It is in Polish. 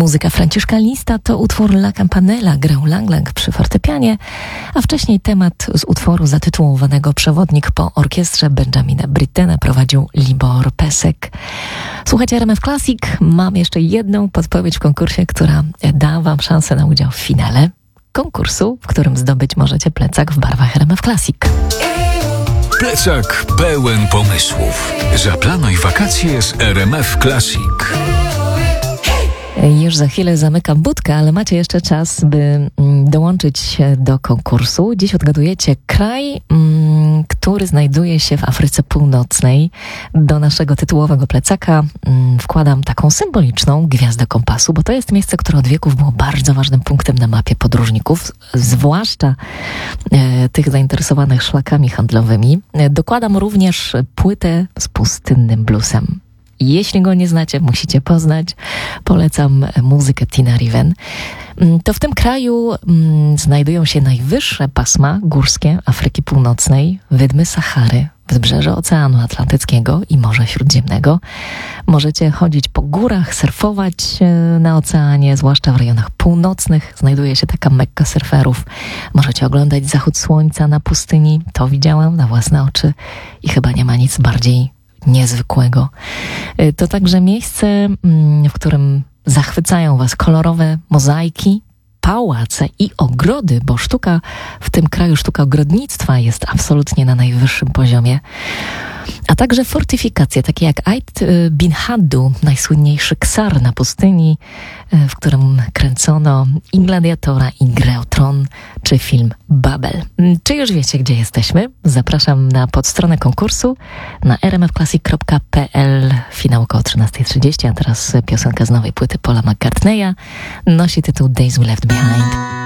Muzyka Franciszka Lista to utwór La Campanella, grał Lang Lang przy fortepianie, a wcześniej temat z utworu zatytułowanego Przewodnik po orkiestrze Benjamina Brittena prowadził Libor Pesek. Słuchajcie RMF Classic, mam jeszcze jedną podpowiedź w konkursie, która da wam szansę na udział w finale konkursu, w którym zdobyć możecie plecak w barwach RMF Classic. Plecak pełen pomysłów. Zaplanuj wakacje z RMF Classic. Już za chwilę zamykam budkę, ale macie jeszcze czas, by dołączyć do konkursu. Dziś odgadujecie kraj, który znajduje się w Afryce Północnej. Do naszego tytułowego plecaka wkładam taką symboliczną gwiazdę kompasu, bo to jest miejsce, które od wieków było bardzo ważnym punktem na mapie podróżników, zwłaszcza tych zainteresowanych szlakami handlowymi. Dokładam również płytę z pustynnym bluesem. Jeśli go nie znacie, musicie poznać. Polecam muzykę Tina Riven. To w tym kraju znajdują się najwyższe pasma górskie Afryki Północnej, wydmy Sahary, wybrzeże Oceanu Atlantyckiego i Morza Śródziemnego. Możecie chodzić po górach, surfować na oceanie, zwłaszcza w rejonach północnych. Znajduje się taka mekka surferów. Możecie oglądać zachód słońca na pustyni. To widziałam na własne oczy i chyba nie ma nic bardziej niezwykłego. To także miejsce, w którym zachwycają was kolorowe mozaiki, pałace i ogrody, bo sztuka w tym kraju, sztuka ogrodnictwa jest absolutnie na najwyższym poziomie. A także fortyfikacje, takie jak Ait bin Haddu, najsłynniejszy ksar na pustyni, w którym kręcono i Gladiatora, i Grę o Tron, czy film Babel. Czy już wiecie, gdzie jesteśmy? Zapraszam na podstronę konkursu na rmfclassic.pl. Finał około 13:30, a teraz piosenka z nowej płyty Paula McCartneya. Nosi tytuł Days We Left Behind.